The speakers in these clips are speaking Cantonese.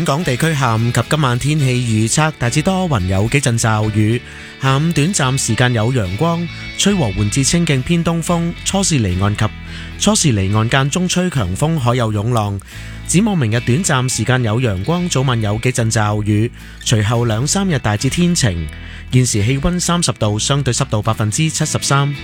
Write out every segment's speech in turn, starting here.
本港地區下午及今晚天氣預測大致多雲，有幾陣驟雨，下午短暫時間有陽光，吹和緩至清勁偏東風，初時離岸間中吹強風，海有湧浪。展望明日短暫時間有陽光，早晚有幾陣驟雨，隨後2-3日大致天晴。現時氣溫30度，相對濕度73%。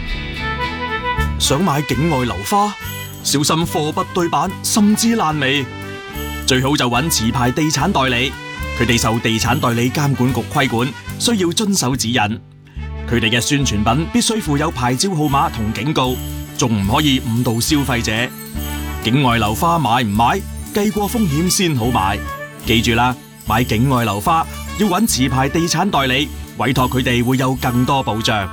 想買境外樓花，小心貨不對版，甚至爛尾。最好就揾持牌地產代理，佢哋受地產代理監管局規管，需要遵守指引。佢哋嘅宣傳品必須附有牌照號碼同警告，仲唔可以誤導消費者。境外樓花買唔買，計過風險先好買。記住啦，買境外樓花要揾持牌地產代理，委託佢哋會有更多保障。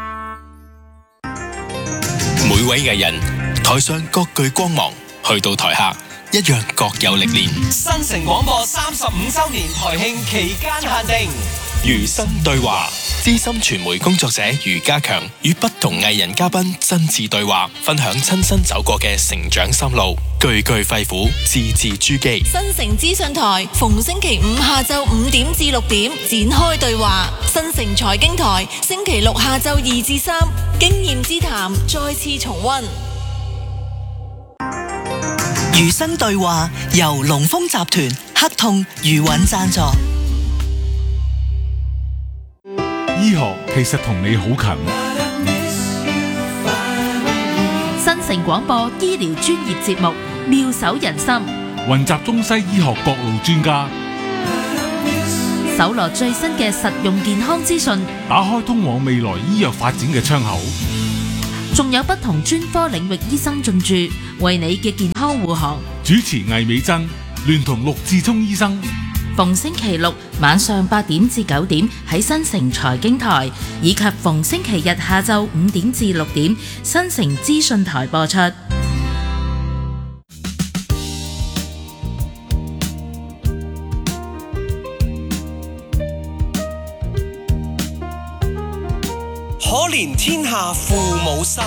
每位藝人台上各具光芒，去到台下一樣各有歷練。 新城廣播35周年台慶期間限定， 餘生對話，資深傳媒工作者余家強與不同藝人嘉賓親自對話，分享親身走過嘅成長心路，句句肺腑，字字珠璣。 新城資訊台逢星期五下晝5點至6點展開對話，新城財經台星期六下晝2至3經驗之談再次重溫。 餘生對話由龍豐集團、黑痛、余韻贊助。 醫學其實同你好近。 新城廣播醫療專業節目妙手仁心， 雲集中西醫學各路專家， 搜羅最新嘅實用健康資訊， 打開通往未來醫藥發展嘅窗口。 仲有不同專科領域醫生進駐，為你嘅健康護航。 主持魏美珍聯同陸志聰醫生， 逢星期六晚上8點至9點喺新城財經台，以及逢星期日下晝5點至6點新城資訊台播出。 可憐天下父母心。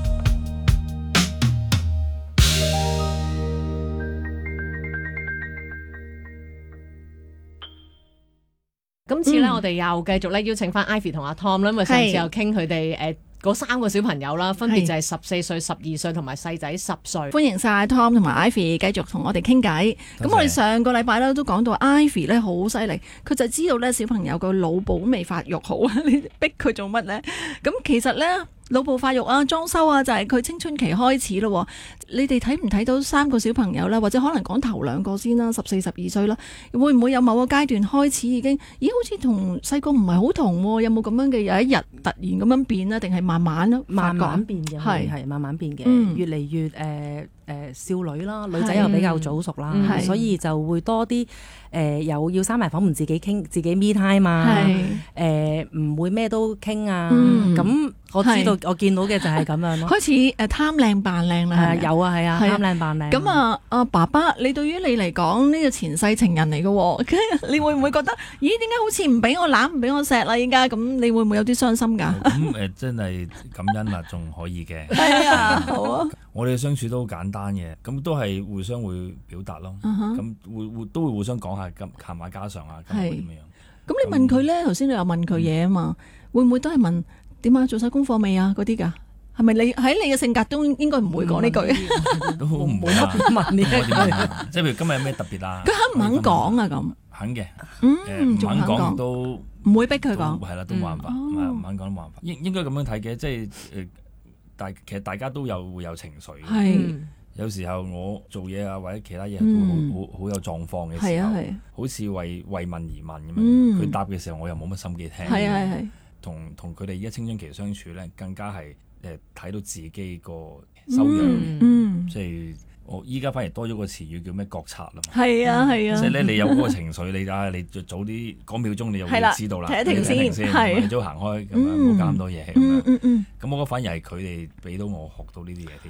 今次咧，我哋又繼續咧邀請翻 Ivy 同阿 Tom 啦，因為上次又傾佢哋嗰3個小朋友啦，分別就係14歲、12歲同埋細仔10歲。 歡迎晒 Tom 同埋 Ivy 繼續同我哋傾偈。咁我哋上個禮拜咧都講到 Ivy 咧好犀利，佢就知道咧小朋友個腦部未發育好，你逼佢做乜咧？咁其實咧腦部發育啊、裝修啊，就係佢青春期開始咯。你哋睇唔睇到3個小朋友咧，或者可能講頭2個先啦，14、12歲啦，會唔會有某個階段開始已經，咦，好似同細個唔係好同喎？有冇咁樣嘅有一日突然咁樣變咧？定係慢慢咯？ 慢慢變嘅，係慢慢變嘅，越嚟越少女啦，女仔又比較早熟啦，所以就會多啲有要閂埋房門自己傾，自己 me time 啊，唔會咩都傾啊，咁我知道我見到嘅就係咁樣咯。 開始貪靚扮靚啦， 有啊，係啊，貪靚扮靚。 咁爸爸，你對於你嚟講呢個前世情人嚟嘅喎，你會唔會覺得咦？點解好似唔俾我攬，唔俾我錫啦？依家咁，你會唔會有啲傷心㗎？ 咁真係感恩啦，仲可以嘅。 係啊，好啊。 我哋嘅相處都好簡單嘅，咁都係互相會表達咯，咁都會互相講下談下家常啊，咁樣。 咁你問佢咧，頭先你又問佢嘢啊嘛，會唔會都係問點啊？做晒功課未啊？嗰啲㗎，係咪你喺你嘅性格都應該唔會講呢句？ 都唔會啊！ 問呢一句， 即係譬如今日有咩特別啊？ 佢肯唔肯講啊？咁肯嘅， 唔肯講都唔會逼佢講， 係啦，都冇辦法，唔肯講都冇辦法。應該咁樣睇嘅，即係其實大家都會有情緒嘅。有時候我做嘢啊，或者其他嘢好有狀況嘅時候，好似為問而問咁樣。佢答嘅時候，我又冇乜心機聽。同佢哋而家青春期相處咧，更加係睇到自己個修養。即係我依家反而多咗個詞語叫咩覺察啦。係啊。即係咧，你有嗰個情緒，你就早啲嗰秒鐘，你就會知道啦。停一停先，你早行開咁樣，唔好搞咁多嘢咁樣。咁我覺得反而係佢哋俾到我學到呢啲嘢添。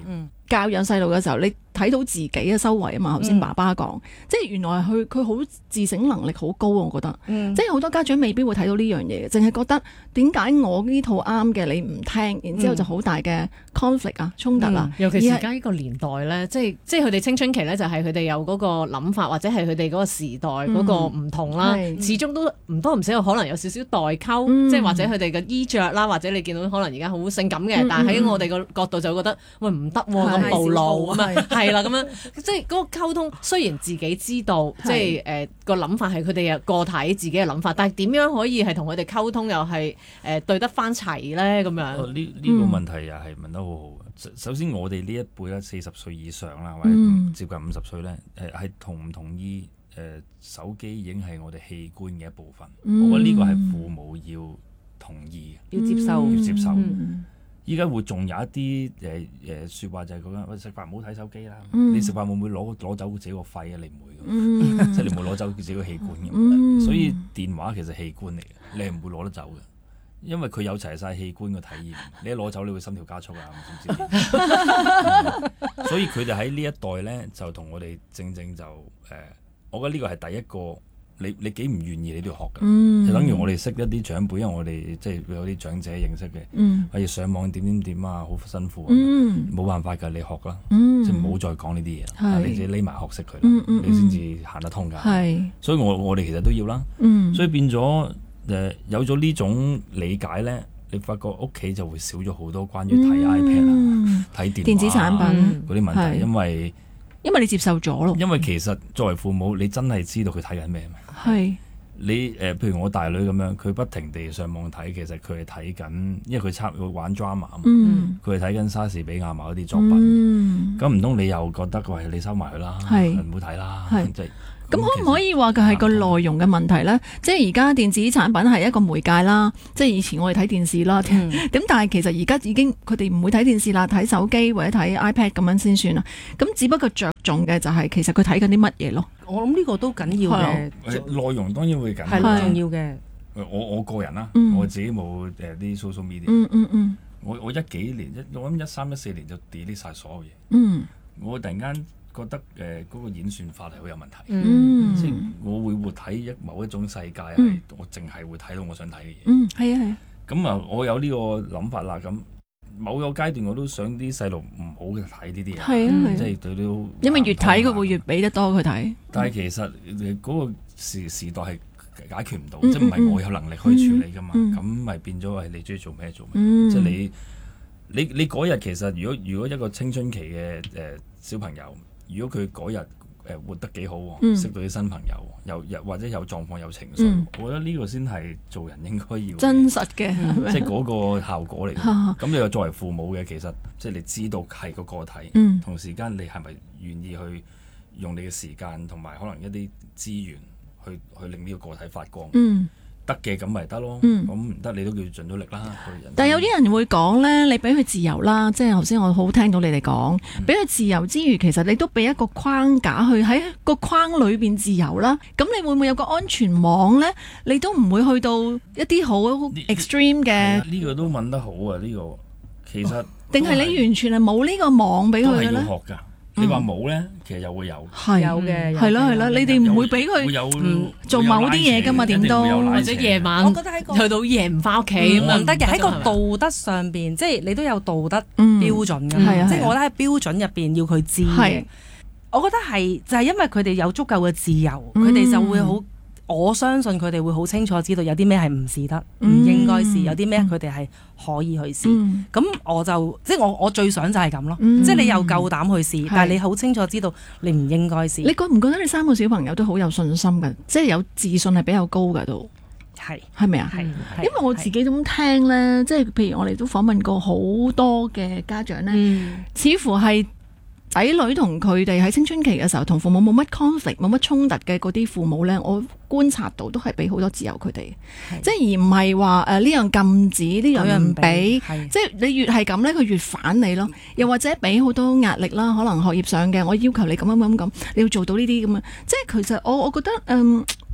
教養細路嘅時候，你睇到自己嘅修為啊嘛。頭先爸爸講，即係原來佢好自省能力好高，我覺得，即係好多家長未必會睇到呢樣嘢嘅，淨係覺得點解我呢套啱嘅你唔聽，然之後就好大嘅 conflict 啊衝突啊。 尤其是而家呢個年代咧，即係佢哋青春期咧，就係佢哋有嗰個諗法，或者係佢哋嗰個時代嗰個唔同啦。始終都唔多唔少可能有少少代溝，即係或者佢哋嘅衣着啦，或者你見到可能而家好性感嘅，但係喺我哋個角度就覺得喂唔得喎，咁暴露咁啊，係啦咁樣，即係嗰個溝通雖然自己知道，即係個諗法係佢哋嘅個體自己嘅諗法，但係點樣可以係同佢哋溝通又係對得翻齊咧咁樣？ 呢個問題又係問得好好。首先我哋呢一輩咧40歲以上啦，或者接近50歲咧，係同唔同意手機已經係我哋器官嘅一部分？我覺得呢個係父母要同意嘅，要接受。依家會仲有一啲説話就係講緊，喂，食飯唔好睇手機啦。你食飯會唔會攞走自己個肺啊？你唔會嘅，即係你唔會攞走自己個器官嘅。所以電話其實器官嚟嘅，你係唔會攞得走嘅，因為佢有齊晒器官嘅體驗。你一攞走，你會心跳加速啊，唔知唔知。所以佢哋喺呢一代咧，就同我哋正就我覺得呢個係第一個。你幾唔願意你都要學嘅，就等於我哋識一啲長輩，因為我哋即係有啲長者認識嘅，或者上網點啊，好辛苦，冇辦法㗎，你學啦，即係唔好再講呢啲嘢，你自己匿埋學識佢，你先至行得通㗎。所以我哋其實都要啦，所以變咗有咗呢種理解咧，你發覺屋企就會少咗好多關於睇 iPad 啊、睇電子產品嗰啲問題，因為你接受咗咯。 因為其實作為父母，你真係知道佢睇緊咩？你譬如我大女咁樣，佢不停地上網睇，其實佢係睇緊，因為佢玩 drama 嘛，佢係睇緊莎士比亞某一啲作品。咁唔通你又覺得喂，你收埋佢啦，唔好睇啦，即係。 咁可唔可以話佢係個內容嘅問題呢？即係而家電子產品係一個媒介啦，即係以前我哋睇電視啦，咁但係其實而家已經佢哋唔會睇電視啦，睇手機或者睇 iPad 咁樣先算啦。咁只不過着重嘅就係其實佢睇緊啲乜嘢咯。我諗呢個都緊要嘅， 內容當然會緊要， 係重要嘅。 我個人啦，我自己冇啲 social media，我一幾年我諗13、14年就 delete 晒所有嘢。我突然間覺得嗰個演算法係好有問題，即係我會活喺某一種世界係我淨係會睇到我想睇嘅嘢。 係啊。 咁啊，我有呢個諗法啦。咁某個階段我都想啲細路唔好睇呢啲嘢，即係對都。因為越睇佢會越俾得多佢睇。但係其實嗰個時代係解決唔到，即係唔係我有能力可以處理㗎嘛？咁咪變咗係你中意做咩做咩？即係你嗰日其實如果一個青春期嘅小朋友。如果佢嗰日活得幾好，識到啲新朋友，或者有狀況有情緒，我覺得呢個先係做人應該要真實嘅， 即係嗰個效果嚟。咁你又作為父母嘅，其實即係你知道係個個體，同時間你係咪願意去用你嘅時間同埋可能一啲資源去令呢個個體發光？得嘅咁咪得咯，咁唔得你都叫盡咗力啦。 但係有啲人會講咧，你俾佢自由啦，即係頭先我好聽到你哋講，俾佢自由之餘，其實你都俾一個框架去喺個框裏邊自由啦。咁你會唔會有個安全網咧？你都唔會去到一啲好 extreme 嘅。 呢個都問得好啊！呢個其實定係你完全係冇呢個網俾佢嘅咧？ 都係要學㗎。你話冇咧，其實又會有， 有嘅，係咯係咯，你哋唔會俾佢做某啲嘢㗎嘛？點都或者夜晚，我覺得去到夜唔翻屋企咁唔得嘅。喺個道德上邊，即係你都有道德標準㗎嘛。即係我覺得喺標準入邊要佢知嘅。我覺得係就係因為佢哋有足夠嘅自由，佢哋就會好。我相信佢哋會好清楚知道有啲咩係唔試得，唔應該試，有啲咩佢哋係可以去試。咁我就即係我最想就係咁咯，即係你又夠膽去試，但係你好清楚知道你唔應該試。 你覺唔覺得你3個小朋友都好有信心㗎？即係有自信係比較高㗎都係咪啊？係，因為我自己咁聽咧，即係譬如我哋都訪問過好多嘅家長咧，似乎係。仔女同佢哋喺青春期嘅時候，同父母冇乜 conflict、冇乜衝突嘅嗰啲父母呢，我觀察到都係俾好多自由佢哋，即係而唔係話呢樣禁止，呢樣唔俾，即係你越係咁呢，佢越反你咯。又或者俾好多壓力啦，可能學業上嘅，我要求你咁，你要做到呢啲咁樣。即係其實我覺得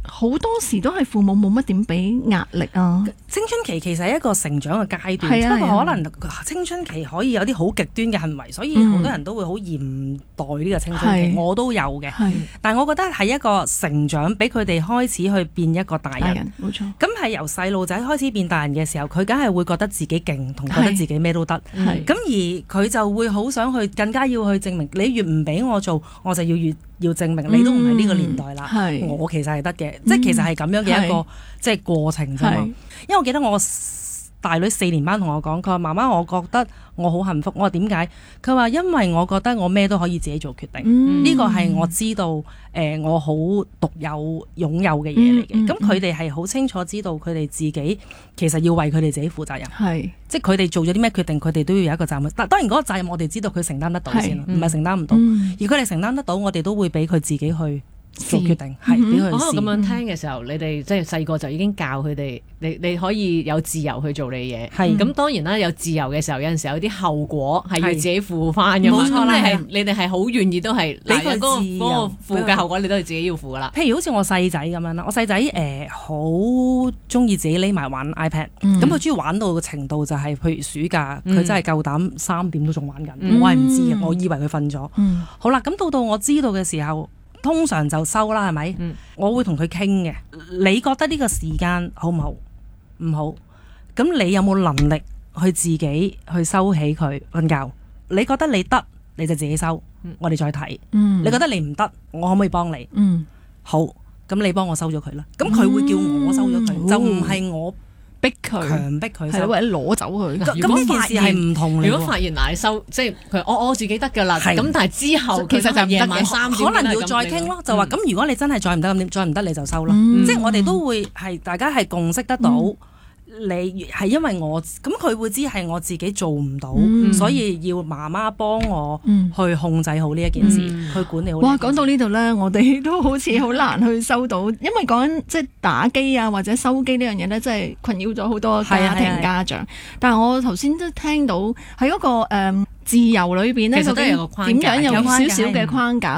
好多時都係父母冇乜點俾壓力啊。 青春期其實係一個成長嘅階段，不過可能青春期可以有啲好極端嘅行為，所以好多人都會好嚴待呢個青春期。我都有嘅，但係我覺得係一個成長，俾佢哋開始去變一個大人。 冇錯。 咁係由細路仔開始變大人嘅時候，佢梗係會覺得自己勁，同覺得自己咩都得。咁而佢就會好想去更加要去證明，你越唔俾我做，我就要證明你都唔係呢個年代啦。我其實係得嘅，即係其實係咁樣嘅一個即係過程啫嘛。因為我記得我大女4年班同我講，佢話媽媽，我覺得我好幸福。我話點解？佢話因為我覺得我咩都可以自己做決定。呢個係我知道我好獨有擁有嘅嘢嚟嘅。咁佢哋係好清楚知道佢哋自己其實要為佢哋自己負責任。即係佢哋做咗啲咩決定，佢哋都要有一個責任。但當然嗰個責任我哋知道佢承擔得到先，唔係承擔唔到。而佢哋承擔得到，我哋都會俾佢自己去做決定，係俾佢試。 可能咁樣聽嘅時候，你哋即係細個就已經教佢哋，你可以有自由去做你嘢。咁當然啦，有自由嘅時候，有陣時有啲後果係要自己負翻嘅嘛。冇錯啦，你哋係好願意都係俾佢嗰個負嘅後果，你都係自己要負噶啦。 譬如好似我細仔咁樣啦，我細仔好中意自己匿埋玩 iPad，咁佢中意玩到嘅程度就係，譬如暑假佢真係夠膽3點都仲玩緊，我係唔知嘅，我以為佢瞓咗。好啦，咁到我知道嘅時候。通常就收啦，係咪？我會同佢傾嘅。你覺得呢個時間好唔好？唔好。咁你有冇能力去自己去收起佢瞓覺？你覺得你得，你就自己收。我哋再睇。你覺得你唔得，我可唔可以幫你？好。咁你幫我收咗佢啦。咁佢會叫我收咗佢，就唔係我逼佢， 強逼佢， 或者攞走佢。 咁呢件事係唔同。 如果發現嗱，你收即係佢，我自己得㗎啦。咁但係之後其實就夜晚3點， 可能要再傾咯。就話咁，如果你真係再唔得咁點，再唔得你就收啦。即係我哋都會係大家係共識得到。你係因為我咁，佢會知係我自己做唔到，所以要媽媽幫我去控制好呢一件事，去管理好。 哇，講到呢度咧，我哋都好似好難去收到，因為講緊即係打機啊或者收機呢樣嘢咧，真係困擾咗好多家庭家長。但係我頭先都聽到喺嗰個自由裏邊咧， 其實都有個框架， 點樣有少少嘅框架。